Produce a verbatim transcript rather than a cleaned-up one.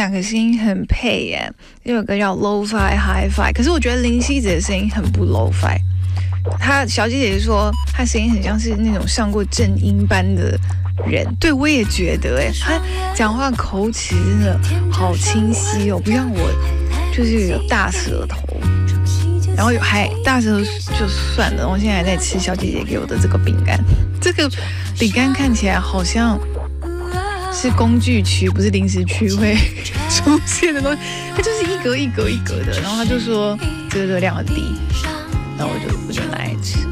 两个声音很配耶，有一个叫 Lo-Fi Hi-Fi， 可是我觉得林夕子的声音很不 Lo-Fi。她小姐姐说她声音很像是那种上过正音班的人，对我也觉得哎，她讲话口齿真的好清晰哦，不像我就是有大舌头，然后有还大舌头就算了，我现在还在吃小姐姐给我的这个饼干，这个饼干看起来好像是工具区，不是零食区会出现的东西，它就是一格一格一格的，然后他就说这个热量很低，然后我就我就拿来吃。